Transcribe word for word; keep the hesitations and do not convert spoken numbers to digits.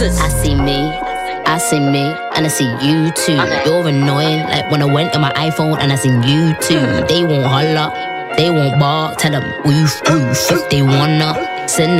I see me, I see me, and I see you too. You're annoying, like when I went on my iPhone and I seen you too. They won't holler, they won't bark, tell them woof woof if they wanna. Send